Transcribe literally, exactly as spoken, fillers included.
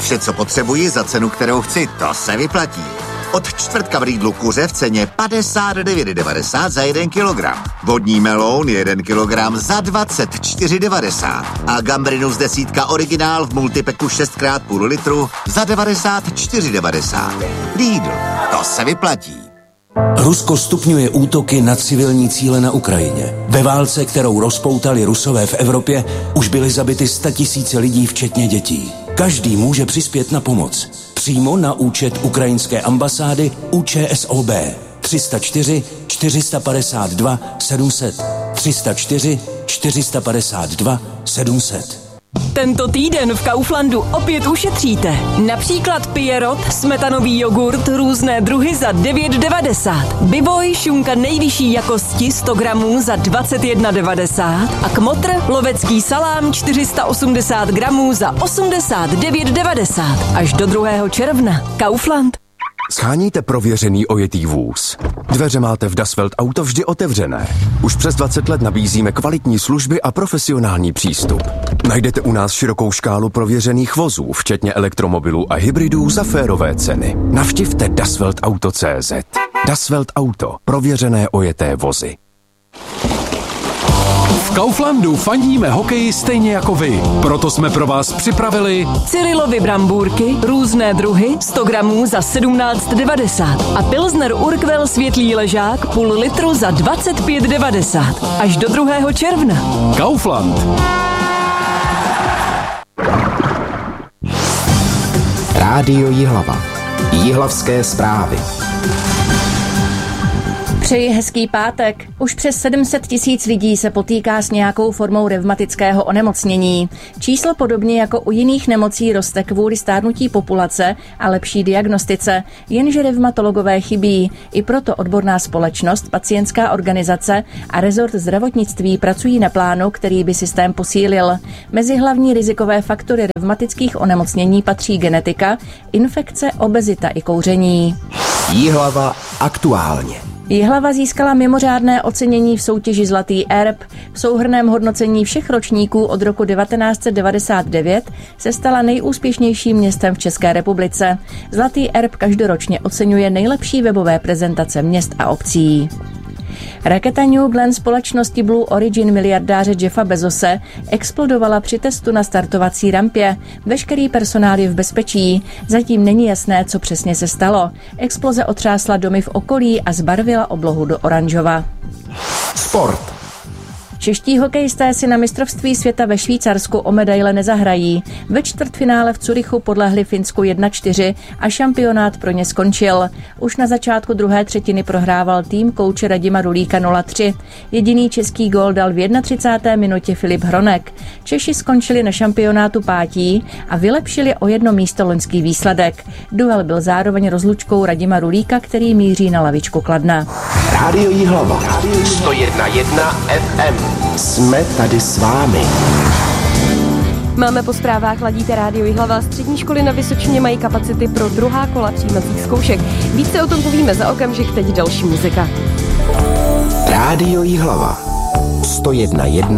Vše, co potřebuji za cenu, kterou chci, to se vyplatí. Od čtvrtka v Lidlu kuře v ceně padesát devět devadesát za jeden kilogram. Vodní meloun jeden kilogram za dvacet čtyři devadesát. A gambrinus desítka originál v multipeku šest krát půl litru za devadesát čtyři devadesát. Lidl, to se vyplatí. Rusko stupňuje útoky na civilní cíle na Ukrajině. Ve válce, kterou rozpoutali Rusové v Evropě, už byly zabity statisíce lidí, včetně dětí. Každý může přispět na pomoc. Přímo na účet ukrajinské ambasády U Č S O B tři nula čtyři čtyři padesát dva sedm set tři nula čtyři čtyři padesát dva sedm set. Tento týden v Kauflandu opět ušetříte. Například Pierrot, smetanový jogurt, různé druhy za devět devadesát. Biboj, šunka nejvyšší jakosti sto gramů za dvacet jedna devadesát. A Kmotr, lovecký salám čtyři sta osmdesát gramů za osmdesát devět devadesát. Až do druhého června. Kaufland. Sháníte prověřený ojetý vůz. Dveře máte v Das Welt Auto vždy otevřené. Už přes dvacet let nabízíme kvalitní služby a profesionální přístup. Najdete u nás širokou škálu prověřených vozů, včetně elektromobilů a hybridů za férové ceny. Navštivte dasweltauto tečka cé zet. Das Welt Auto. Prověřené ojeté vozy. V Kauflandu fandíme hokeji stejně jako vy. Proto jsme pro vás připravili Cyrilovy brambůrky, různé druhy, sto gramů za sedmnáct devadesát. A Pilsner Urquell světlý ležák, půl litru za dvacet pět devadesát. Až do druhého června. Kaufland. Rádio Jihlava. Jihlavské zprávy. Přeji hezký pátek. Už přes sedm set tisíc lidí se potýká s nějakou formou revmatického onemocnění. Číslo podobně jako u jiných nemocí roste kvůli stárnutí populace a lepší diagnostice, jenže revmatologové chybí. I proto odborná společnost, pacientská organizace a rezort zdravotnictví pracují na plánu, který by systém posílil. Mezi hlavní rizikové faktory revmatických onemocnění patří genetika, infekce, obezita i kouření. Jihlava aktuálně. Jihlava získala mimořádné ocenění v soutěži Zlatý erb. V souhrnném hodnocení všech ročníků od roku devatenáct set devadesát devět se stala nejúspěšnějším městem v České republice. Zlatý erb každoročně oceňuje nejlepší webové prezentace měst a obcí. Raketa New Glenn společnosti Blue Origin miliardáře Jeffa Bezose explodovala při testu na startovací rampě. Veškerý personál je v bezpečí. Zatím není jasné, co přesně se stalo. Exploze otřásla domy v okolí a zbarvila oblohu do oranžova. Sport. Čeští hokejisté si na mistrovství světa ve Švýcarsku o medaile nezahrají. Ve čtvrtfinále v Curychu podlehli Finsku jedna čtyři a šampionát pro ně skončil. Už na začátku druhé třetiny prohrával tým kouče Radima Rulíka nula tři. Jediný český gól dal v třicáté jedné minutě Filip Hronek. Češi skončili na šampionátu pátí a vylepšili o jedno místo loňský výsledek. Duel byl zároveň rozlučkou Radima Rulíka, který míří na lavičku Kladna. Rádio Jihlava. sto jedna jedna F M. Jsme tady s vámi. Máme po zprávách, ladíte Rádio Jihlava. Střední školy na Vysočině mají kapacity pro druhá kola přijímacích zkoušek. Více o tom povíme za okamžik, teď další muzika. Rádio Jihlava. sto jedna jedna